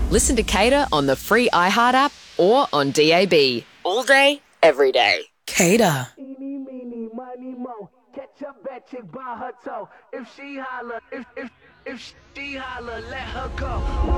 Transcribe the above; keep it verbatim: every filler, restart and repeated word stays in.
Listen to Cater on the free iHeart app or on D A B. All day, every day. Cater. Eeny, meeny, miny, mo. Catch a bad chick by her toe. If she holler, if if if she holler, let her go.